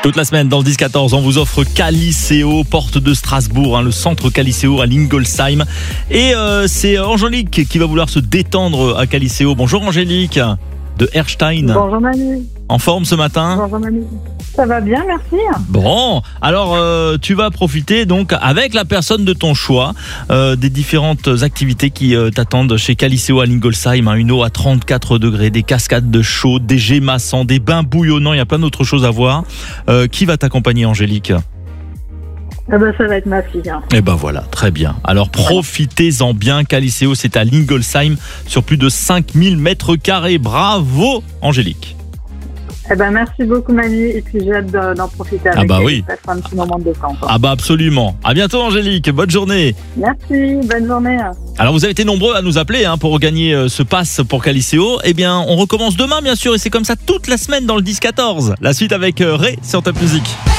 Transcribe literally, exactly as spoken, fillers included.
Toute la semaine dans le dix quatorze, on vous offre Caliceo, porte de Strasbourg, hein, le centre Caliceo à Lingolsheim. Et euh, c'est Angélique qui va vouloir se détendre à Caliceo. Bonjour Angélique, de Erstein. Bonjour Manu. En forme ce matin? Bonjour Manu. Ça va bien, merci. Bon, alors euh, tu vas profiter donc avec la personne de ton choix euh, des différentes activités qui euh, t'attendent chez Caliceo à Lingolsheim, hein, une eau à trente-quatre degrés, des cascades de chaude, des jets massants, des bains bouillonnants, il y a plein d'autres choses à voir. Euh, qui va t'accompagner Angélique? Ah ben, ça va être ma fille. Hein. Eh ben voilà, très bien. Alors profitez-en bien, Caliceo, c'est à Lingolsheim sur plus de cinq mille mètres carrés. Bravo Angélique. Eh ben, merci beaucoup Manu, et puis j'ai hâte d'en profiter avec Ah bah elle. oui. Ça sera un petit moment de détente. Ah bah absolument. À bientôt Angélique, bonne journée. Merci, bonne journée. Alors vous avez été nombreux à nous appeler hein, pour gagner ce pass pour Caliceo. Eh bien on recommence demain bien sûr, et c'est comme ça toute la semaine dans le dix quatorze. La suite avec Ray sur Top Music.